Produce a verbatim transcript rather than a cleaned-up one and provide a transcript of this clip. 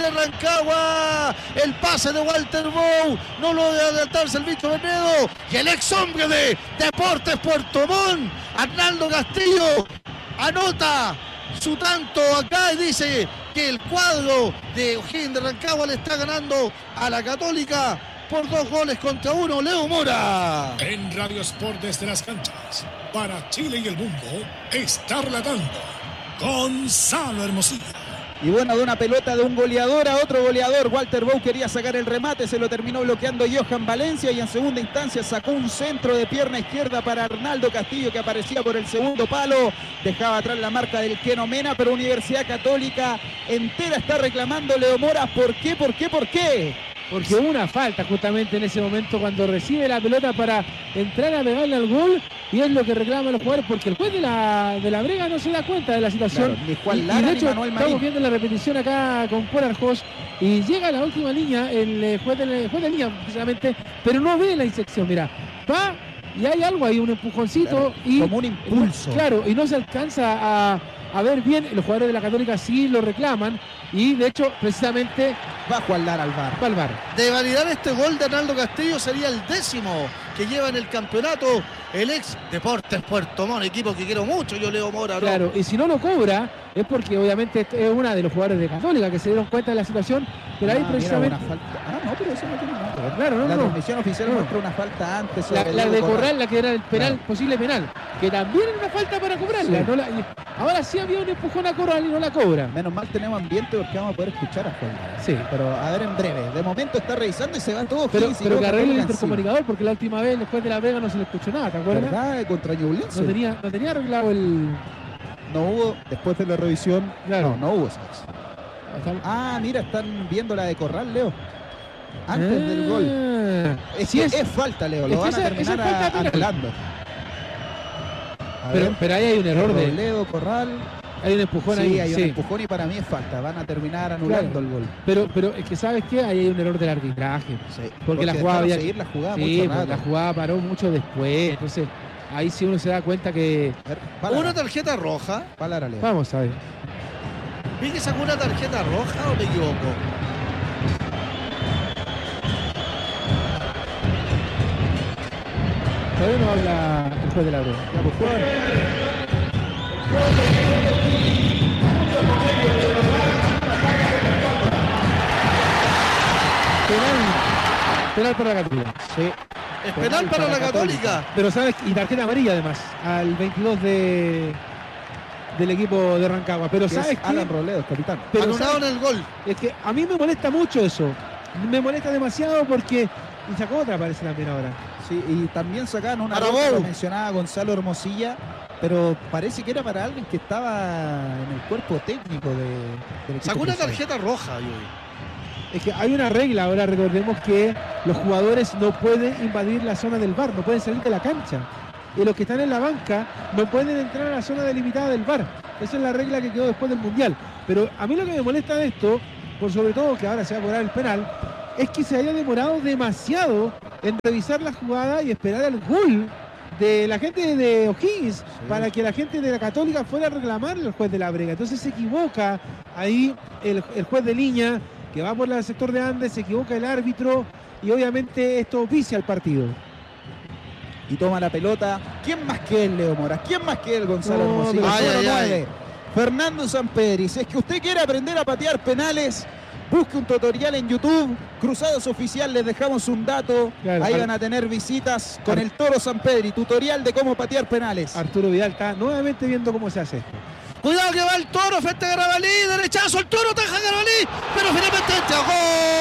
de Rancagua. El pase de Walter Bou. No lo debe adelantarse el bicho Bernedo. Y el ex hombre de Deportes Puerto Montt, Arnaldo Castillo, anota su tanto acá y dice que el cuadro de O'Higgins de Rancagua le está ganando a la Católica por dos goles contra uno. Leo Mora. En Radio Sport desde las canchas, para Chile y el mundo, está relatando Gonzalo Hermosillo. Y bueno, de una pelota de un goleador a otro goleador. Walter Bou quería sacar el remate, se lo terminó bloqueando Johan Valencia y en segunda instancia sacó un centro de pierna izquierda para Arnaldo Castillo, que aparecía por el segundo palo. Dejaba atrás la marca del Keno Mena, pero Universidad Católica entera está reclamando Leo Mora. ¿Por qué? ¿Por qué? ¿Por qué? Porque hubo una falta justamente en ese momento cuando recibe la pelota para entrar a pegarle al gol, y es lo que reclaman los jugadores, porque el juez de la, de la Brega no se da cuenta de la situación. Claro, ni Juan y, Lara, y de ni hecho Manuel Marín. Estamos viendo la repetición acá con Paul Arjos y llega a la última línea el eh, juez, de, el juez de línea precisamente, pero no ve la insección. Mira, va y hay algo ahí, un empujoncito, claro, y como un impulso. Claro, y no se alcanza a, a ver bien. Los jugadores de la Católica sí lo reclaman y de hecho precisamente va a Juan Lara al V A R. Va al V A R. De validar este gol de Arnaldo Castillo sería el décimo que lleva en el campeonato el ex Deportes Puerto Montt, equipo que quiero mucho yo, Leo Mora, ¿no? Claro, y si no lo cobra es porque obviamente es una de los jugadores de Católica que se dieron cuenta de la situación, pero ahí Ah, precisamente... mira, una falta. Ah, no, pero eso no tiene nada que ver. Claro, no, la no. transmisión oficial no. muestra una falta antes. La, sobre la Diego de Corral. Corral, la que era el penal, Claro. posible penal, que también era una falta para cobrarla. Sí. No la, y ahora sí había un empujón a Corral y no la cobra. Menos mal tenemos ambiente porque vamos a poder escuchar a Juan Lara. Sí. Pero a ver en breve. De momento está revisando y se va todo. Pero, físico, pero que arregle el Católica intercomunicador, porque la última vez después de la Vega no se le escuchó nada, ¿te acuerdas? ¿Verdad? Contra Ñublense. No tenía, no tenía arreglado el... No hubo, después de la revisión, Claro. no, no hubo sexo. Ah, mira, están viendo la de Corral, Leo. Antes Ah, del gol. Es, sí que es, es falta, Leo. es Lo que van a esa- terminar esa es falta a- penal. anulando. A pero, ver, pero ahí hay un error de... Robledo, Corral. Hay un empujón Sí, ahí. hay sí. un empujón y para mí es falta. Van a terminar anulando Claro. el gol. Pero, pero es que ¿sabes qué? Ahí hay un error del arbitraje. Sí, Porque la jugada dejaron había- seguir la jugada Sí, mucho pues, rato. la jugada paró mucho después. Entonces, ahí sí uno se da cuenta que... A ver, ¿Hubo Palara, una tarjeta roja? Palara, Leo. Vamos a ver. ¿Vi que sacó una tarjeta roja o me equivoco? Todavía no habla el juez de la Brega. Ya, pues, jugador. Penal, penal para la Católica. Sí. Es penal para la Católica. Pero sabes, y tarjeta amarilla además, al veintidós de del equipo de Rancagua. Pero Que sabes es qué? Alan Robledo, capitán. Pero Anularon ¿sabes? el gol. Es que a mí me molesta mucho eso. Me molesta demasiado porque... Y sacó otra, parece también ahora. Sí, y también sacaban una Para nota, Bou. lo mencionaba Gonzalo Hermosilla, pero parece que era para alguien que estaba en el cuerpo técnico de, del equipo Sacó una cruzado. tarjeta roja, yo. Es que hay una regla ahora, recordemos que los jugadores no pueden invadir la zona del V A R, no pueden salir de la cancha. Y los que están en la banca no pueden entrar a la zona delimitada del V A R. Esa es la regla que quedó después del Mundial. Pero a mí lo que me molesta de esto, por sobre todo que ahora se va a cobrar el penal, es que se haya demorado demasiado en revisar la jugada y esperar el gol de la gente de O'Higgins, sí, para que la gente de la Católica fuera a reclamarle al juez de la Brega. Entonces se equivoca ahí el, el juez de línea que va por el sector de Andes, se equivoca el árbitro y obviamente esto vicia al partido. Y toma la pelota. ¿Quién más que él, Leo Mora? ¿Quién más que él, Gonzalo No, Hermosillo? pero- Ay, Número ay, nueve, ay. Fernando Sampedri. Si es que usted quiere aprender a patear penales, busque un tutorial en YouTube. Cruzados Oficial, les dejamos un dato. Claro, Ahí Ar- van a tener visitas con Ar- el Toro Sampedri. Tutorial de cómo patear penales. Arturo Vidal está nuevamente viendo cómo se hace esto. Cuidado que va el Toro frente a Garabalí, derechazo, el Toro taja a Garabalí, pero finalmente entra. ¡Gol!